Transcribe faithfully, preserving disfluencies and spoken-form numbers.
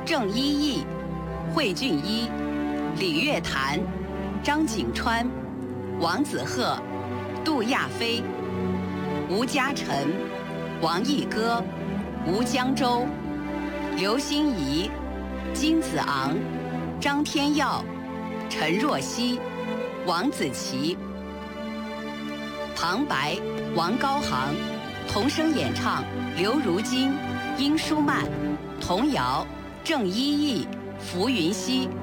郑伊义、惠俊一、李月潭、张景川、王子鹤、杜亚飞、吴嘉诚、王毅歌、吴江洲、刘欣怡、金子昂、张天耀、陈若曦、王子琪。旁白王高航，童声演唱刘如金、殷舒曼，童谣郑依义、浮云熙。